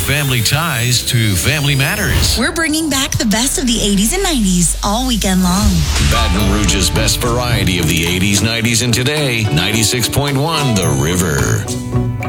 family ties to family matters. We're bringing back the best of the 80s and 90s all weekend long. Baton Rouge's best variety of the 80s, 90s, and today. 96.1 The River.